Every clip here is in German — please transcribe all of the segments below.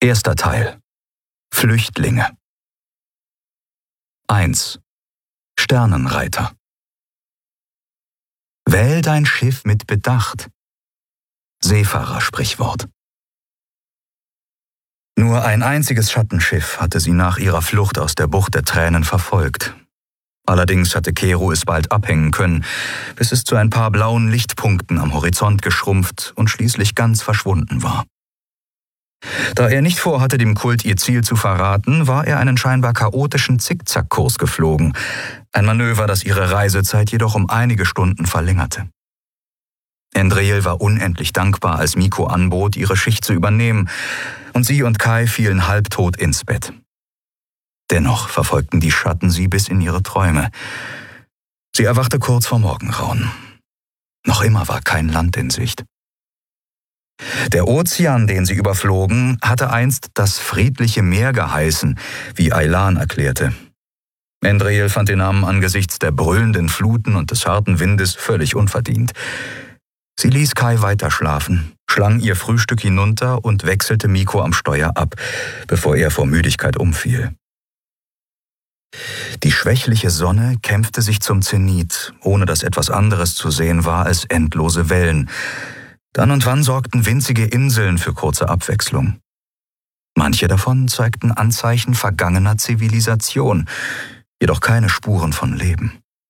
Erster Teil. Flüchtlinge. 1. Sternenreiter. Wähl dein Schiff mit Bedacht. Seefahrersprichwort. Nur ein einziges Schattenschiff hatte sie nach ihrer Flucht aus der Bucht der Tränen verfolgt. Allerdings hatte Kero es bald abhängen können, bis es zu ein paar blauen Lichtpunkten am Horizont geschrumpft und schließlich ganz verschwunden war. Da er nicht vorhatte, dem Kult ihr Ziel zu verraten, war er einen scheinbar chaotischen Zickzackkurs geflogen, ein Manöver, das ihre Reisezeit jedoch um einige Stunden verlängerte. Endril war unendlich dankbar, als Miko anbot, ihre Schicht zu übernehmen, und sie und Kai fielen halbtot ins Bett. Dennoch verfolgten die Schatten sie bis in ihre Träume. Sie erwachte kurz vor Morgengrauen. Noch immer war kein Land in Sicht. Der Ozean, den sie überflogen, hatte einst das friedliche Meer geheißen, wie Aylan erklärte. Endril fand den Namen angesichts der brüllenden Fluten und des harten Windes völlig unverdient. Sie ließ Kai weiterschlafen, schlang ihr Frühstück hinunter und wechselte Miko am Steuer ab, bevor er vor Müdigkeit umfiel. Die schwächliche Sonne kämpfte sich zum Zenit, ohne dass etwas anderes zu sehen war als endlose Wellen. Dann und wann sorgten winzige Inseln für kurze Abwechslung. Manche davon zeigten Anzeichen vergangener Zivilisation, jedoch keine Spuren von Leben.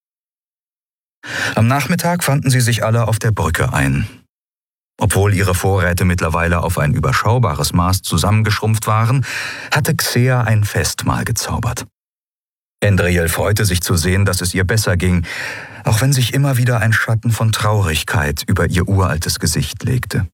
Am Nachmittag fanden sie sich alle auf der Brücke ein. Obwohl ihre Vorräte mittlerweile auf ein überschaubares Maß zusammengeschrumpft waren, hatte Xea ein Festmahl gezaubert. Endril freute sich zu sehen, dass es ihr besser ging, auch wenn sich immer wieder ein Schatten von Traurigkeit über ihr uraltes Gesicht legte.